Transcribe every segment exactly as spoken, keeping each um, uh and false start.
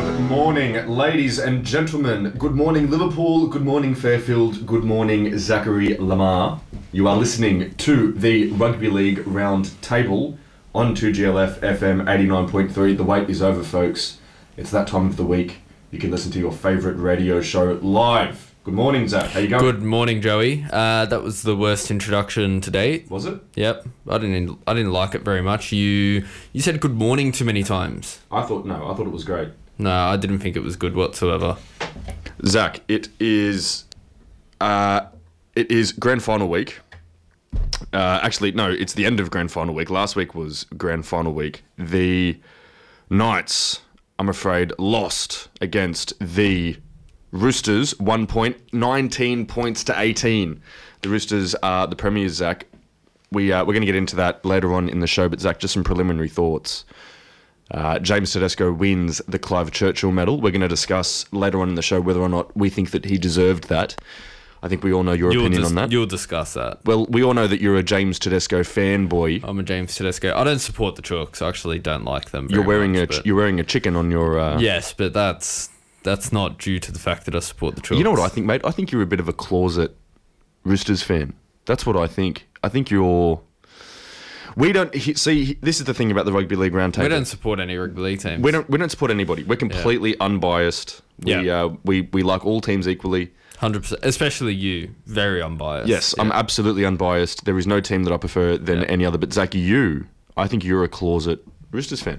Good morning, ladies and gentlemen. Good morning, Liverpool. Good morning, Fairfield. Good morning, Zachary Lamar. You are listening to the Rugby League Round Table on two G L F F M eighty-nine point three. The wait is over, folks. It's that time of the week. You can listen to your favourite radio show live. Good morning, Zach. How you going? Good morning, Joey. Uh, that was the worst introduction to date. Was it? Yep. I didn't. I didn't like it very much. You you said good morning too many times. I thought no. I thought it was great. No, I didn't think it was good whatsoever. Zach, it is. Uh, it is grand final week. Uh, actually, no. It's the end of grand final week. Last week was grand final week. The Knights, I'm afraid, lost against the Roosters, one point, nineteen points to eighteen. The Roosters are the premiers, Zach. We, uh, we're going to get into that later on in the show, but Zach, just some preliminary thoughts. Uh, James Tedesco wins the Clive Churchill medal. We're going to discuss later on in the show whether or not we think that he deserved that. I think we all know your You'll opinion dis- on that. You'll discuss that. Well, we all know that you're a James Tedesco fanboy. I'm a James Tedesco. I don't support the Chooks. I actually don't like them very You're wearing much, a ch- but- you're wearing a chicken on your. Uh, Yes, but that's that's not due to the fact that I support the Chooks. You know what I think, mate? I think you're a bit of a closet Roosters fan. That's what I think. I think you're. We don't he, see. This is the thing about the Rugby League Round Table. We don't support any rugby league teams. We don't. We don't support anybody. We're completely unbiased. We Yeah. uh, we we like all teams equally. one hundred percent. Especially you. Very unbiased. Yes, Yeah. I'm absolutely unbiased. There is no team that I prefer than Yeah. any other. But Zach, you, I think you're a closet Roosters fan.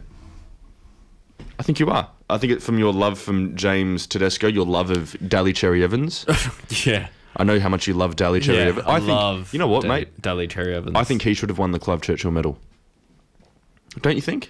I think you are. I think it from your love from James Tedesco, your love of Daly Cherry Evans. Yeah. I know how much you love Daly Cherry Yeah, Evans. I, think, love You know what, Da- mate? Daly Cherry Evans. I think he should have won the Clive Churchill medal. Don't you think?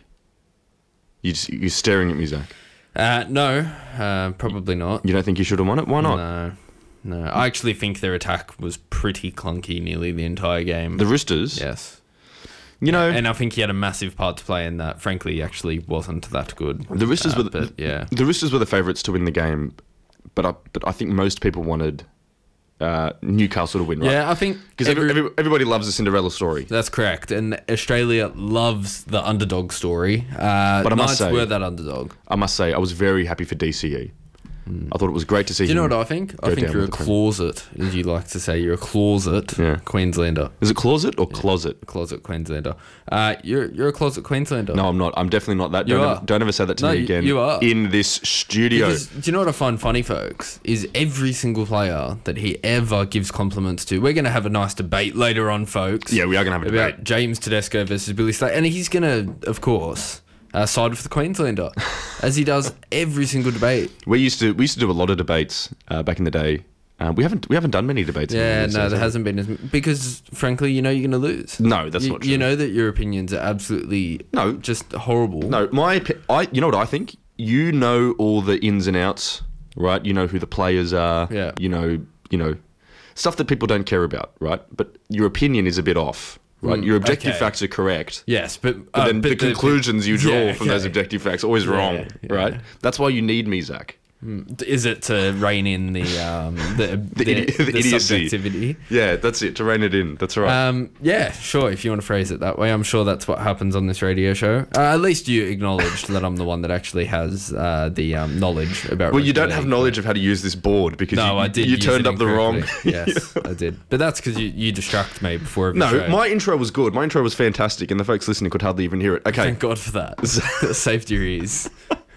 You just, you're staring at me, Zach. Uh, no, uh, probably not. You don't think he should have won it? Why not? No, no. I actually think their attack was pretty clunky nearly the entire game. The Roosters? Yes. You know, And I think he had a massive part to play in that. Frankly, he actually wasn't that good. the Roosters Uh, were the, but, yeah. the Roosters were the favourites to win the game, but I, but I think most people wanted uh, Newcastle to win, right? Yeah, I think Because every- every, everybody loves a Cinderella story. that's correct. And Australia loves the underdog story. Uh, But I must Knights say- were that underdog. I must say, I was very happy for D C E. I thought it was great to see Do you know him what I think? go I think down you're a with the Prem. closet, as you like to say. You're a closet Yeah. Queenslander. Is it closet or closet? Closet Queenslander. Uh, you're you're a closet Queenslander. No, I'm not. I'm definitely not that. You Don't are. ever, don't ever say that to No, me you- again you are. in this studio. Because, do you know what I find funny, folks? Is every single player that he ever gives compliments to. We're going to have a nice debate later on, folks. Yeah, we are going to have a about debate. James Tedesco versus Billy Slater, and he's going to, of course, uh, side with the Queenslander, as he does every single debate. We used to we used to do a lot of debates uh, back in the day. Uh, we haven't we haven't done many debates. Yeah, anymore, no, so- there hasn't been as because, frankly, you know you're going to lose. No, that's you, not true. You know that your opinions are absolutely No. just horrible. No, my opi- I. You know what I think? You know all the ins and outs, right? You know who the players are. Yeah. You know, you know, stuff that people don't care about, right? But your opinion is a bit off, right? Mm, your objective okay. facts are correct. Yes, but, But uh, then but the conclusions you draw yeah, from those okay. objective facts are always wrong, Yeah, yeah. right? That's why you need me, Zach. Is it to rein in the um, the, the, idi- the the idiocy. subjectivity? Yeah, that's it. To rein it in. That's all right. Um, yeah, sure. If you want to phrase it that way, I'm sure that's what happens on this radio show. Uh, at least you acknowledged that I'm the one that actually has uh, the um, knowledge about. well, you rugby don't have league. knowledge of how to use this board because No, you, I did. you use turned it up the wrong. incorrectly. Yes, I did. But that's because you, you distract me before every No, show. my intro was good. My intro was fantastic, and the folks listening could hardly even hear it. Okay. Thank God for that. Saved your ears.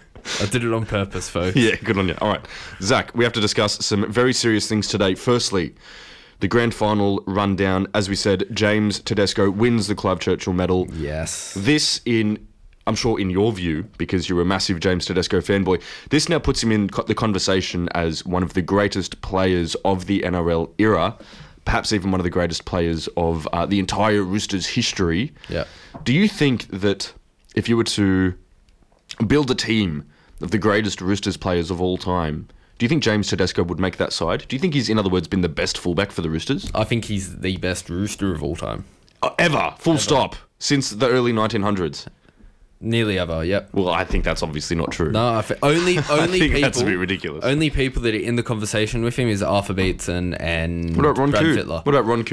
I did it on purpose, folks. Yeah, good on you. All right. Zach, we have to discuss some very serious things today. Firstly, the grand final rundown. As we said, James Tedesco wins the Clive Churchill medal. Yes. This, in, I'm sure in your view, because you're a massive James Tedesco fanboy, this now puts him in co- the conversation as one of the greatest players of the N R L era, perhaps even one of the greatest players of uh, the entire Roosters history. Yeah. Do you think that if you were to build a team of the greatest Roosters players of all time, do you think James Tedesco would make that side? Do you think he's, in other words, been the best fullback for the Roosters? I think he's the best Rooster of all time. Uh, ever. Full stop. Since the early nineteen hundreds. Nearly ever, yep. Well, I think that's obviously not true. No, I th- only only think people. that's a bit ridiculous. Only people that are in the conversation with him is Arthur Beetson and What about Ron Brad Coote? Fittler. What about Ron Coote?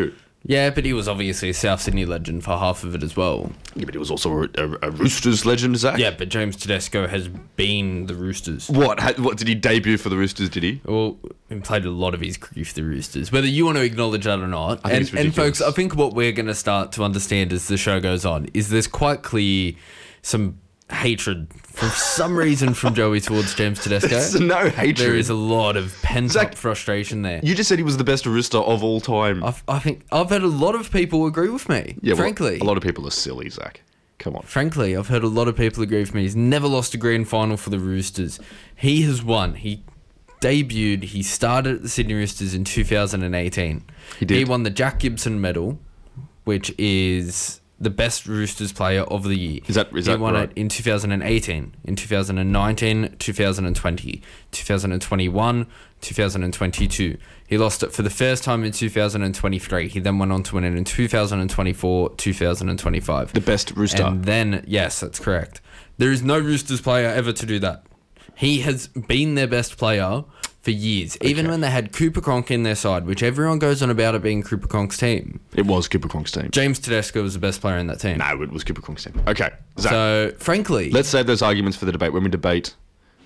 Yeah, but he was obviously a South Sydney legend for half of it as well. Yeah, but he was also a, a, a Roosters legend, Zach. Yeah, but James Tedesco has been the Roosters. What? How, what did he debut for the Roosters? Did he? Well, he played a lot of his career for the Roosters, whether you want to acknowledge that or not. I think And, it's and ridiculous. folks, I think what we're going to start to understand as the show goes on is there's quite clear some hatred for some reason from Joey towards James Tedesco. There's no hatred. There is a lot of pent Zach, up frustration there. You just said he was the best Rooster of all time. I've, I think I've had a lot of people agree with me. yeah, well, frankly, a lot of people are silly, Zach. Come on. Frankly, I've heard a lot of people agree with me. He's never lost a grand final for the Roosters. He has won. He debuted, he started at the Sydney Roosters in two thousand eighteen. He did. He won the Jack Gibson medal, which is the best Roosters player of the year. Is that- is he that won right? it in two thousand eighteen, in two thousand nineteen, two thousand twenty, two thousand twenty-one, two thousand twenty-two. He lost it for the first time in two thousand twenty-three. He then went on to win it in two thousand twenty-four, two thousand twenty-five. The best Rooster. And then, yes, that's correct. There is no Roosters player ever to do that. He has been their best player for years. Even Okay. when they had Cooper Cronk in their side, which everyone goes on about it being Cooper Cronk's team. It was Cooper Cronk's team. James Tedesco was the best player in that team. No, it was Cooper Cronk's team. Okay, Zach. So, frankly, Let's save those arguments for the debate. When we debate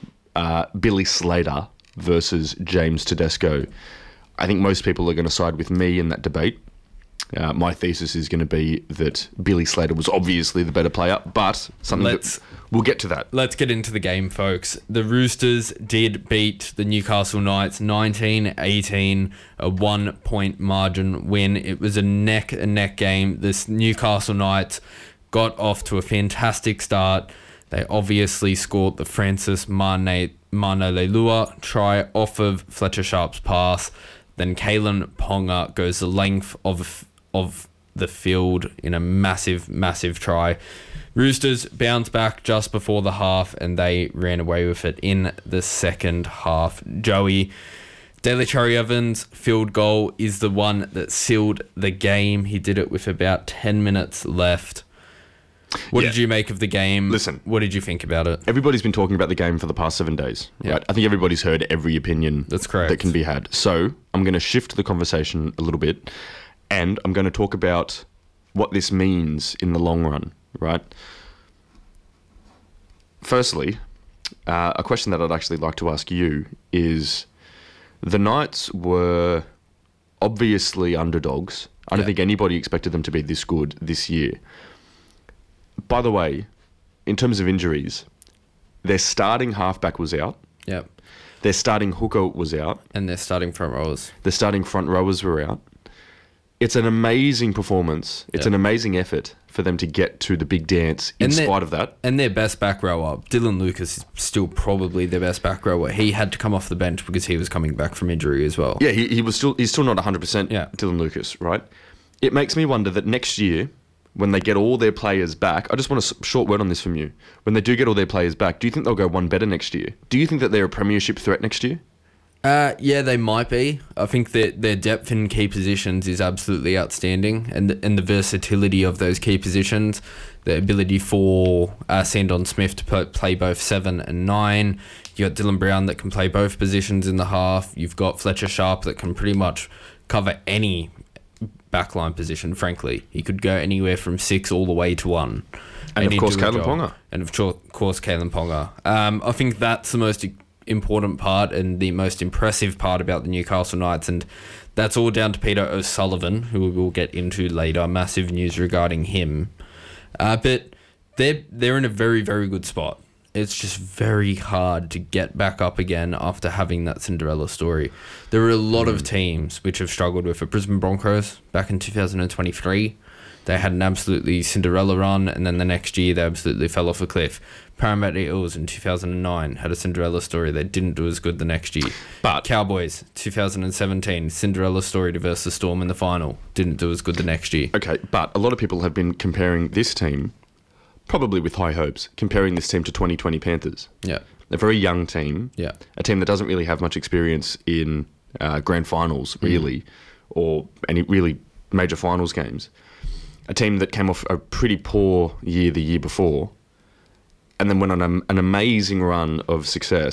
uh, Billy Slater versus James Tedesco, I think most people are going to side with me in that debate. Uh, my thesis is going to be that Billy Slater was obviously the better player, but something Let's- that we'll get to that. let's get into the game, folks. The Roosters did beat the Newcastle Knights nineteen eighteen, a one-point margin win. It was a neck-and-neck game. This Newcastle Knights got off to a fantastic start. They obviously scored the Francis Mane Leilua try off of Fletcher Sharp's pass. Then Kalen Ponga goes the length of of the field in a massive, massive try. Roosters bounced back just before the half and they ran away with it in the second half. Joey Daly Cherry Evans' field goal is the one that sealed the game. He did it with about ten minutes left. What Yeah. did you make of the game? Listen. What did you think about it? Everybody's been talking about the game for the past seven days. Yeah. Right? I think everybody's heard every opinion That's correct. that can be had. So I'm going to shift the conversation a little bit, and I'm going to talk about what this means in the long run, right? Firstly, uh, a question that I'd actually like to ask you is, the Knights were obviously underdogs. I don't Yeah. think anybody expected them to be this good this year. By the way, in terms of injuries, their starting halfback was out. Yep. Their starting hooker was out. And they're starting front rowers. The starting front rowers were out. It's an amazing performance. It's Yeah. an amazing effort for them to get to the big dance in And they- spite of that. And their best back rower, Dylan Lucas, is still probably their best back rower. He had to come off the bench because he was coming back from injury as well. Yeah, he, he was still he's still not one hundred percent Yeah. Dylan Lucas, right? It makes me wonder that next year, when they get all their players back, I just want a s- short word on this from you. When they do get all their players back, do you think they'll go one better next year? Do you think that they're a premiership threat next year? Uh, yeah, they might be. I think that their depth in key positions is absolutely outstanding, and the, and the versatility of those key positions, the ability for uh, Sandon Smith to play, play both seven and nine. You got Dylan Brown that can play both positions in the half. You've got Fletcher Sharp that can pretty much cover any backline position. Frankly, he could go anywhere from six all the way to one. And of he'd course, do a Kalen job. Ponga. And of course, course Kalen Ponga. Um, I think that's the most important part and the most impressive part about the Newcastle Knights, and that's all down to Peter O'Sullivan, who we will get into later. Massive news regarding him, uh, but they're they're in a very very good spot. It's just very hard to get back up again after having that Cinderella story. There are a lot of teams which have struggled with it. Brisbane Broncos back in two thousand twenty-three. They had an absolutely Cinderella run, and then the next year they absolutely fell off a cliff. Parramatta Eels in two thousand nine had a Cinderella story. They didn't do as good the next year. But- Cowboys, two thousand seventeen, Cinderella story to versus Storm in the final. Didn't do as good the next year. Okay, but a lot of people have been comparing this team, probably with high hopes, comparing this team to twenty twenty Panthers. Yeah, A very young team. yeah, A team that doesn't really have much experience in uh, grand finals, really, or any really major finals games. A team that came off a pretty poor year the year before, and then went on a, an amazing run of success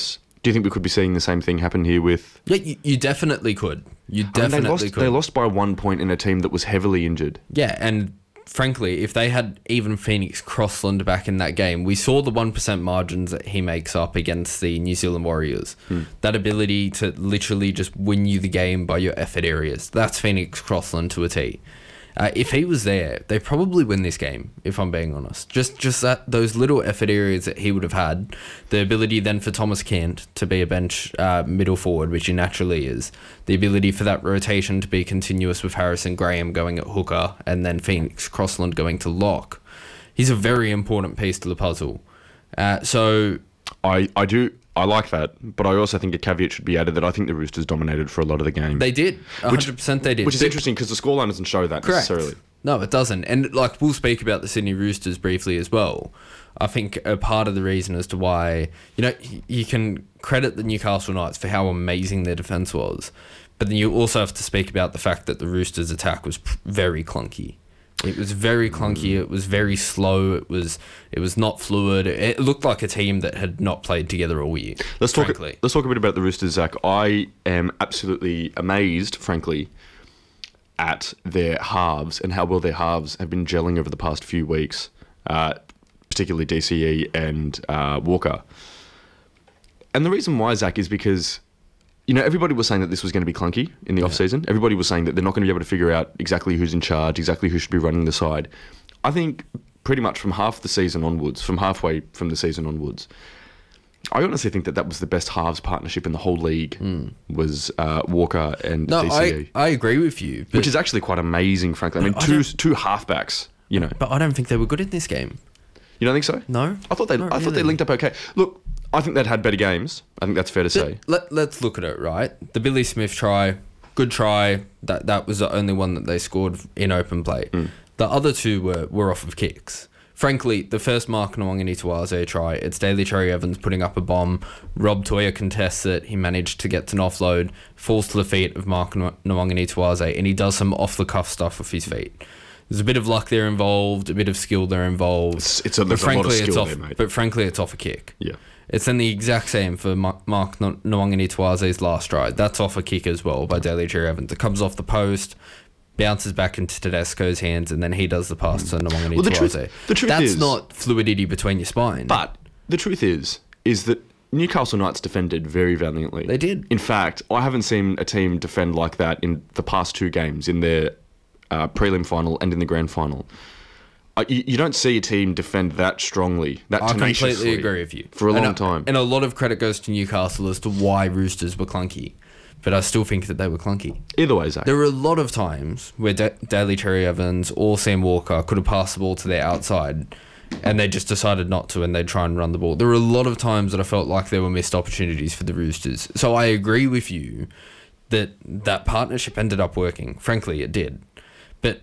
Do you think we could be seeing the same thing happen here with... Yeah, you, you definitely could. You I mean, definitely they lost, could. They lost by one point in a team that was heavily injured. Yeah, and frankly, if they had even Phoenix Crossland back in that game, we saw the one percent margins that he makes up against the New Zealand Warriors. Hmm. That ability to literally just win you the game by your effort areas. That's Phoenix Crossland to a T. Uh, if he was there, they probably win this game, if I'm being honest. Just just that those little effort areas that he would have had, the ability then for Thomas Kent to be a bench uh, middle forward, which he naturally is, the ability for that rotation to be continuous with Harrison Graham going at hooker and then Phoenix Crossland going to lock. He's a very important piece to the puzzle. Uh, so I, I do... I like that, but I also think a caveat should be added that I think the Roosters dominated for a lot of the game. They did. one hundred percent they did. Which is But- interesting because the scoreline doesn't show that Correct. necessarily. No, it doesn't. And like we'll speak about the Sydney Roosters briefly as well. I think a part of the reason as to why, you know, y- you can credit the Newcastle Knights for how amazing their defence was, but then you also have to speak about the fact that the Roosters' attack was p- very clunky. It was very clunky. It was very slow. It was it was not fluid. It looked like a team that had not played together all year. Let's talk. frankly. Let's talk a bit about the Roosters, Zach. I am absolutely amazed, frankly, at their halves and how well their halves have been gelling over the past few weeks, uh, particularly D C E and uh, Walker. And the reason why, Zach, is because, you know, everybody was saying that this was going to be clunky in the Yeah. off-season. Everybody was saying that they're not going to be able to figure out exactly who's in charge, exactly who should be running the side. I think pretty much from half the season onwards, from halfway from the season onwards, I honestly think that that was the best halves partnership in the whole league, was uh, Walker and No, D C E. I, I agree with you. But, Which is actually quite amazing, frankly. I mean, But I two don't- two halfbacks, you know. but I don't think they were good in this game. You don't think so? No, I thought they not I thought they really. linked up okay. Look, I think they'd had better games. I think that's fair to say. Let, let's look at it, right? The Billy Smith try, good try. That that was the only one that they scored in open play. Hmm. The other two were, were off of kicks. Frankly, the first Mark Nwangani-Tawaze try, it's Daly Cherry Evans putting up a bomb. Rob Toya contests it. He managed to get to an offload, falls to the feet of Mark Nwangani-Tawaze, and he does some off-the-cuff stuff with his feet. There's a bit of luck there involved, a bit of skill there involved. It's- it's a- but there's a lot of frankly, it's skill off, there, mate. But frankly, it's off a kick. Yeah. It's then the exact same for Ma- Mark Nwangani-Tawaze's last stride. That's off a kick as well by Daly Cherry Evans. It comes off the post, bounces back into Tedesco's hands, and then he does the pass to Nwangani-Tawaze. Well, the truth- the truth That's is- not fluidity between your spine. But the truth is, is that Newcastle Knights defended very valiantly. They did. In fact, I haven't seen a team defend like that in the past two games, in their uh, prelim final and in the grand final. Uh, you, you don't see a team defend that strongly, that I tenaciously. completely agree with you. For a And long a- time. And a lot of credit goes to Newcastle as to why Roosters were clunky. But I still think that they were clunky. Either way, Zach. There were a lot of times where da- Daly Cherry Evans or Sam Walker could have passed the ball to their outside and they just decided not to and they'd try and run the ball. There were a lot of times that I felt like there were missed opportunities for the Roosters. So I agree with you that that partnership ended up working. Frankly, it did. But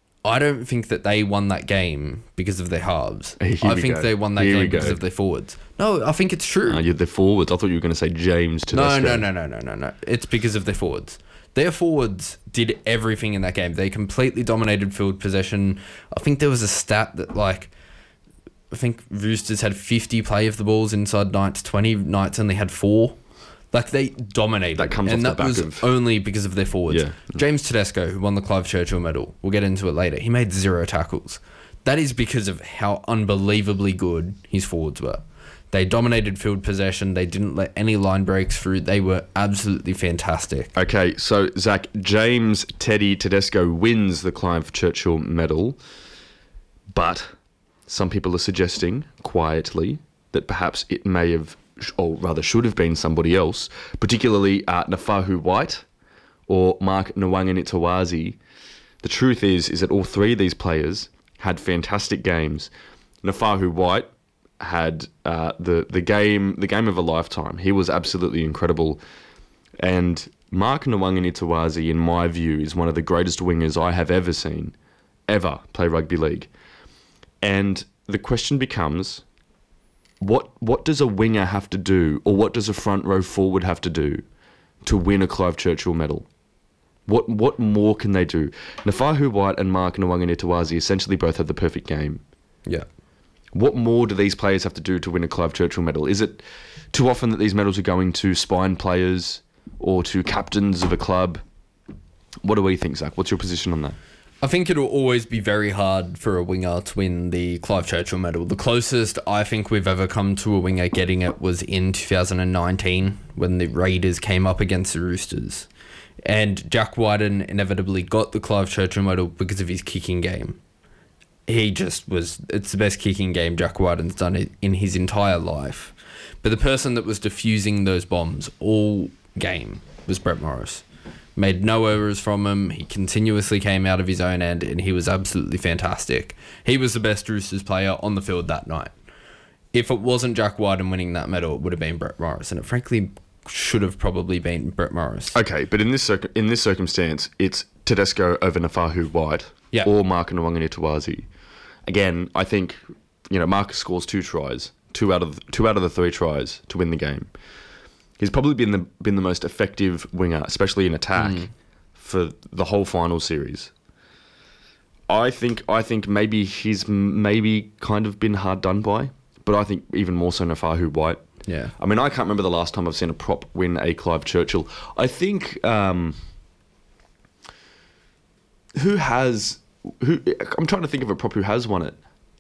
I don't think that they won that game because of their halves. Here I we think go. they won that Here we game because go. of their forwards. No, I think it's true. Uh, you're the forwards. I thought you were going to say James No, Tedesco. no, no, no, no, no, no. It's because of their forwards. Their forwards did everything in that game. They completely dominated field possession. I think there was a stat that, like, I think Roosters had fifty play of the balls inside Knights twenty. Knights only had four. Like, they dominated. That comes and off the that back was of- only because of their forwards. Yeah. James Tedesco, who won the Clive Churchill medal, we'll get into it later, he made zero tackles. That is because of how unbelievably good his forwards were. They dominated field possession. They didn't let any line breaks through. They were absolutely fantastic. Okay, so Zach, James Teddy Tedesco wins the Clive Churchill medal, but some people are suggesting quietly that perhaps it may have, or rather should have been somebody else, particularly uh, Nafahu White or Mark Nwangani-Tawaze. The truth is, is that all three of these players had fantastic games. Nafahu White had uh, the the game the game of a lifetime. He was absolutely incredible, and Mark Nwangani-Tawaze, in my view, is one of the greatest wingers I have ever seen, ever play rugby league. And the question becomes, what what does a winger have to do, or what does a front row forward have to do to win a Clive Churchill medal? What what more can they do? Nafahu White and Mark Nwangani-Tawaze essentially both had the perfect game. Yeah. What more do these players have to do to win a Clive Churchill medal? Is it too often that these medals are going to spine players or to captains of a club? What do we think, Zach? What's your position on that? I think it'll always be very hard for a winger to win the Clive Churchill medal. The closest I think we've ever come to a winger getting it was in two thousand nineteen when the Raiders came up against the Roosters. And Jack Wyden inevitably got the Clive Churchill medal because of his kicking game. He just was, it's the best kicking game Jack Wyden's done in his entire life. But the person that was defusing those bombs all game was Brett Morris. Made no errors from him. He continuously came out of his own end, and he was absolutely fantastic. He was the best Roosters player on the field that night. If it wasn't Jack Wyden winning that medal, it would have been Brett Morris, and it frankly should have probably been Brett Morris. Okay, but in this circ- in this circumstance, it's Tedesco over Nafahu White Yeah. or Mark Nwangani-Tawazi. Again, I think you know Marcus scores two tries, two out of the, two out of the three tries to win the game. He's probably been the been the most effective winger, especially in attack, mm. for the whole final series. I think I think maybe he's maybe kind of been hard done by, but I think even more so Nafahu White. Yeah. I mean, I can't remember the last time I've seen a prop win a Clive Churchill. I think um, who has who? I'm trying to think of a prop who has won it.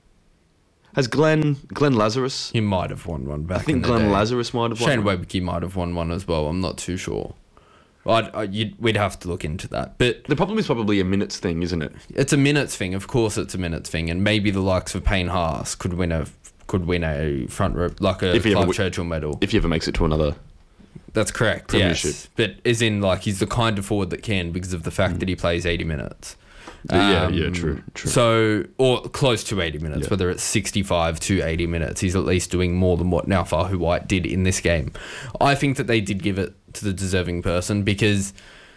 Has Glenn Glenn Lazarus? He might have won one back I think in the Glenn day. Lazarus might have won Shane one. Webke might have won one as well. I'm not too sure. I'd, I, you'd, we'd have to look into that. But The problem is probably a minutes thing, isn't it? it's a minutes thing. Of course, it's a minutes thing, and maybe the likes of Payne Haas could win a could win a front row like a If he ever Clive wi- Churchill medal. If he ever makes it to another. That's correct. Premiership. Yes, but as in like he's the kind of forward that can because of the fact that he plays eighty minutes. yeah, Um, yeah, true, true. So, or close to eighty minutes, Yeah. whether it's sixty-five to eighty minutes, he's at least doing more than what Nafahu White did in this game. I think that they did give it to the deserving person because,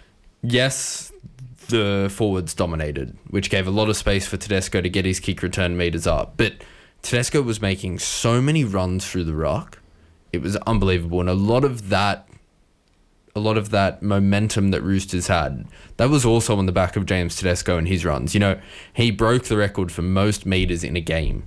yes, the forwards dominated, which gave a lot of space for Tedesco to get his kick return meters up. But Tedesco was making so many runs through the ruck, it was unbelievable, and a lot of that. A lot of that momentum that Roosters had, that was also on the back of James Tedesco and his runs. You know, he broke the record for most meters in a game,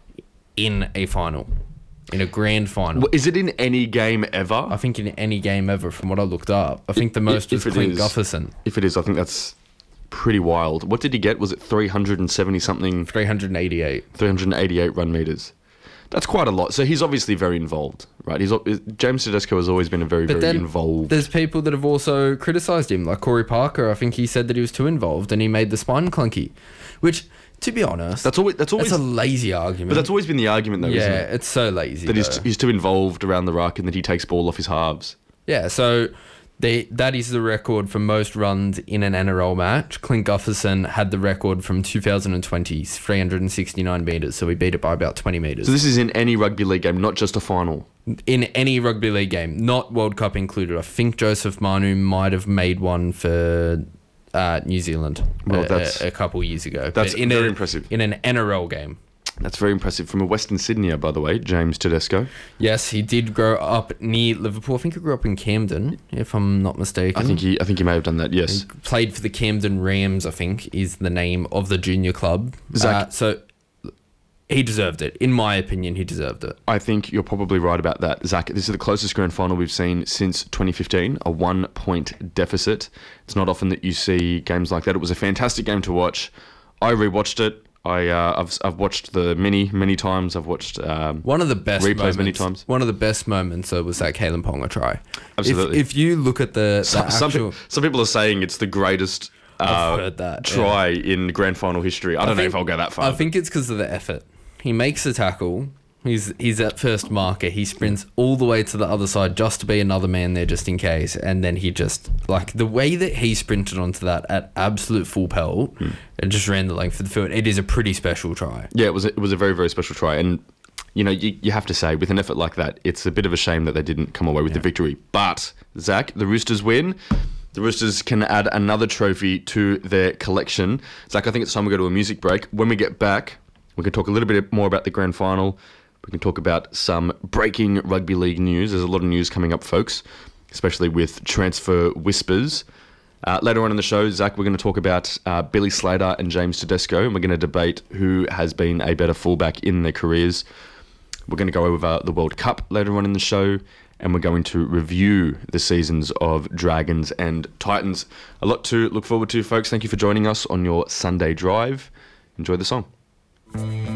in a final, in a grand final. Well, is it in any game ever? I think in any game ever, from what I looked up. I think the most if was it Clint is- Gutherson, If it is, I think that's pretty wild. What did he get? Was it three hundred seventy something, three hundred eighty-eight. three hundred eighty-eight run meters? That's quite a lot. So he's obviously very involved, right? He's James Tedesco has always been a very, But very then involved. there's people that have also criticised him, like Corey Parker. I think he said that he was too involved and he made the spine clunky, which, to be honest, That's always that's always that's a lazy argument. but that's always been the argument, though, yeah, isn't it? it's so lazy. That he's though. he's too involved around the ruck and that he takes ball off his halves. Yeah, so they, that is the record for most runs in an N R L match. Clint Gutherson had the record from two thousand twenty, three hundred sixty-nine metres, so he beat it by about twenty metres. So this is in any rugby league game, not just a final. In any rugby league game, not World Cup included. I think Joseph Manu might have made one for uh, New Zealand Well, a, that's- a, a couple years ago. that's But in very a, impressive. In an N R L game. That's very impressive. From a Western Sydneyer, by the way, James Tedesco. Yes, he did grow up near Liverpool. I think he grew up in Camden, if I'm not mistaken. I think he I think he may have done that. Yes. He played for the Camden Rams, I think, is the name of the junior club. Zach- Uh, so he deserved it. In my opinion, he deserved it. I think you're probably right about that, Zach. This is the closest grand final we've seen since twenty fifteen, a one-point deficit. It's not often that you see games like that. It was a fantastic game to watch. I rewatched it. I, uh, I've, I've watched the many, many times. I've watched um, One of the best replays moments, many times. One of the best moments uh, was that Kalen Ponga try. Absolutely. If, if you look at the, the Some, some, actual... pe- some people are saying it's the greatest uh, I've heard that, try in grand final history. I don't know think- if I'll go that far. I think it's because of the effort. He makes the tackle. He's he's at first marker. He sprints all the way to the other side just to be another man there just in case. And then he just, like, the way that he sprinted onto that at absolute full pelt Hmm. and just ran the length of the field, it is a pretty special try. Yeah, it was a, it was a very, very special try. And, you know, you, you have to say, with an effort like that, it's a bit of a shame that they didn't come away with the victory. But, Zach, the Roosters win. The Roosters can add another trophy to their collection. Zach, I think it's time we go to a music break. When we get back, we can talk a little bit more about the grand final. We can talk about some breaking rugby league news. There's a lot of news coming up, folks, especially with transfer whispers. Uh, later on in the show, Zach, we're going to talk about uh, Billy Slater and James Tedesco, and we're going to debate who has been a better fullback in their careers. We're going to go over the World Cup later on in the show, and we're going to review the seasons of Dragons and Titans. A lot to look forward to, folks. Thank you for joining us on your Sunday drive. Enjoy the song.